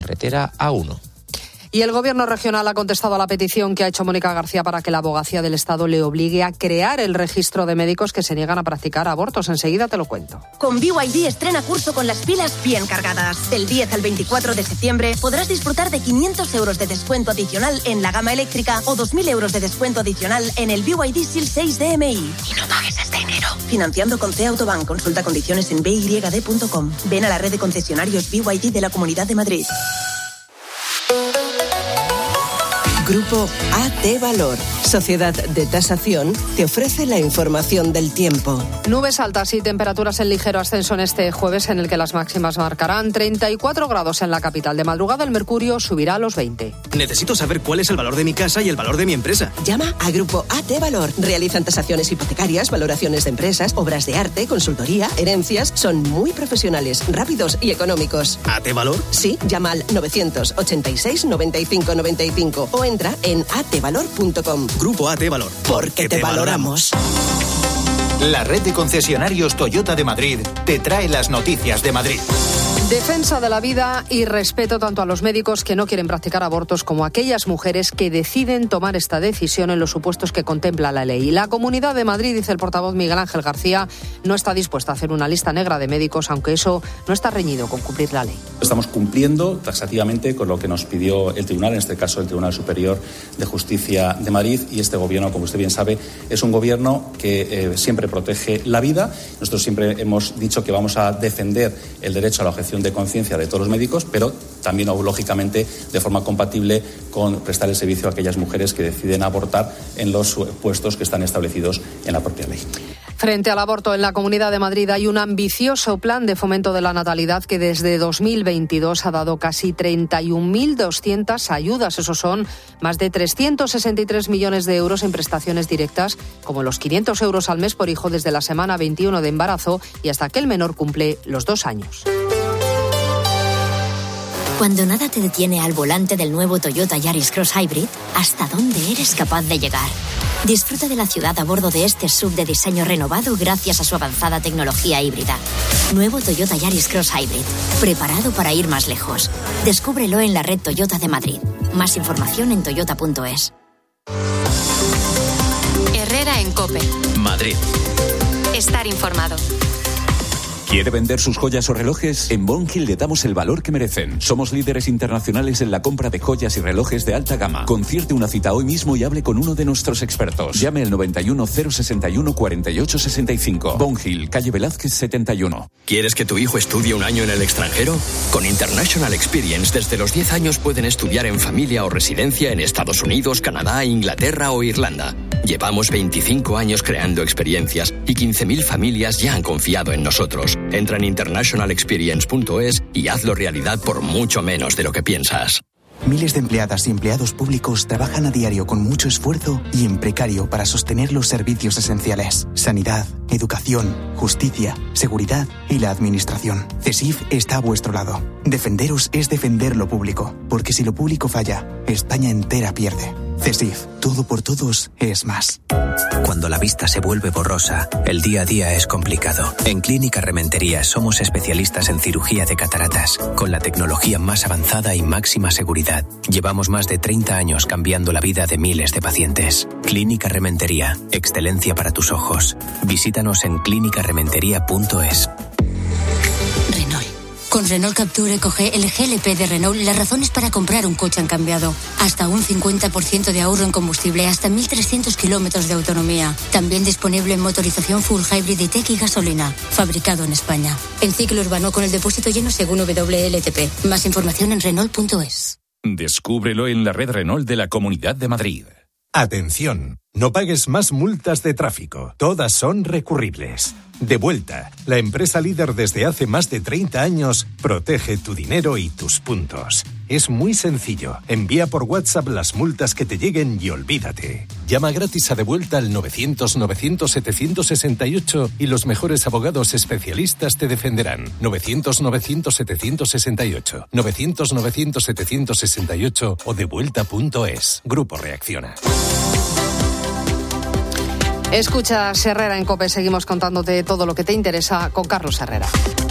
carretera A1. Y el Gobierno regional ha contestado a la petición que ha hecho Mónica García para que la Abogacía del Estado le obligue a crear el registro de médicos que se niegan a practicar abortos. Enseguida te lo cuento. Con BYD estrena curso con las pilas bien cargadas. Del 10 al 24 de septiembre podrás disfrutar de 500 euros de descuento adicional en la gama eléctrica o 2.000 euros de descuento adicional en el BYD Seal 6 DMI. Y no pagues hasta enero. Financiando con C Autobank. Consulta condiciones en byd.com. Ven a la red de concesionarios BYD de la Comunidad de Madrid. Grupo AT Valor, sociedad de tasación, te ofrece la información del tiempo. Nubes altas y temperaturas en ligero ascenso en este jueves, en el que las máximas marcarán 34 grados en la capital. De madrugada el mercurio subirá a los 20. Necesito saber cuál es el valor de mi casa y el valor de mi empresa. Llama a Grupo AT Valor. Realizan tasaciones hipotecarias, valoraciones de empresas, obras de arte, consultoría, herencias. Son muy profesionales, rápidos y económicos. ¿AT Valor? Sí, llama al 986 95 95 o entra en atvalor.com. Grupo AT Valor. Porque te valoramos. La red de concesionarios Toyota de Madrid te trae las noticias de Madrid. Defensa de la vida y respeto tanto a los médicos que no quieren practicar abortos como a aquellas mujeres que deciden tomar esta decisión en los supuestos que contempla la ley. La Comunidad de Madrid, dice el portavoz Miguel Ángel García, no está dispuesta a hacer una lista negra de médicos, aunque eso no está reñido con cumplir la ley. Estamos cumpliendo taxativamente con lo que nos pidió el tribunal, en este caso el Tribunal Superior de Justicia de Madrid, y este gobierno, como usted bien sabe, es un gobierno que siempre protege la vida. Nosotros siempre hemos dicho que vamos a defender el derecho a la objeción de conciencia de todos los médicos, pero también, lógicamente, de forma compatible con prestar el servicio a aquellas mujeres que deciden abortar en los puestos que están establecidos en la propia ley. Frente al aborto en la Comunidad de Madrid hay un ambicioso plan de fomento de la natalidad que desde 2022 ha dado casi 31.200 ayudas. Esos son más de 363 millones de euros en prestaciones directas, como los 500 euros al mes por hijo desde la semana 21 de embarazo y hasta que el menor cumple los 2 años. Cuando nada te detiene al volante del nuevo Toyota Yaris Cross Hybrid, ¿hasta dónde eres capaz de llegar? Disfruta de la ciudad a bordo de este SUV de diseño renovado gracias a su avanzada tecnología híbrida. Nuevo Toyota Yaris Cross Hybrid, preparado para ir más lejos. Descúbrelo en la red Toyota de Madrid. Más información en toyota.es. Herrera en COPE. Madrid. Estar informado. ¿Quiere vender sus joyas o relojes? En Bon Hill le damos el valor que merecen. Somos líderes internacionales en la compra de joyas y relojes de alta gama. Concierte una cita hoy mismo y hable con uno de nuestros expertos. Llame al 91 061 48 65. Bon Hill, calle Velázquez 71. ¿Quieres que tu hijo estudie un año en el extranjero? Con International Experience, desde los 10 años pueden estudiar en familia o residencia en Estados Unidos, Canadá, Inglaterra o Irlanda. Llevamos 25 años creando experiencias y 15.000 familias ya han confiado en nosotros. Entra en internationalexperience.es y hazlo realidad por mucho menos de lo que piensas. Miles de empleadas y empleados públicos trabajan a diario con mucho esfuerzo y en precario para sostener los servicios esenciales: sanidad, educación, justicia, seguridad y la administración. CESIF está a vuestro lado. Defenderos es defender lo público, porque si lo público falla, España entera pierde. CESIF, todo por todos es más. Cuando la vista se vuelve borrosa, el día a día es complicado. En Clínica Rementería somos especialistas en cirugía de cataratas, con la tecnología más avanzada y máxima seguridad. Llevamos más de 30 años cambiando la vida de miles de pacientes. Clínica Rementería, excelencia para tus ojos. Visítanos en clinicarementería.es. Con Renault Capture EcoG, el GLP de Renault, las razones para comprar un coche han cambiado. Hasta un 50% de ahorro en combustible, hasta 1.300 kilómetros de autonomía. También disponible en motorización full hybrid y tech y gasolina. Fabricado en España. En ciclo urbano con el depósito lleno según WLTP. Más información en Renault.es. Descúbrelo en la red Renault de la Comunidad de Madrid. Atención, no pagues más multas de tráfico. Todas son recurribles. Devuelta, la empresa líder desde hace más de 30 años, protege tu dinero y tus puntos. Es muy sencillo. Envía por WhatsApp las multas que te lleguen y olvídate. Llama gratis a Devuelta al 900-900-768 y los mejores abogados especialistas te defenderán. 900-900-768. 900-900-768 o devuelta.es. Grupo Reacciona. Escuchas Herrera en COPE. Seguimos contándote todo lo que te interesa con Carlos Herrera.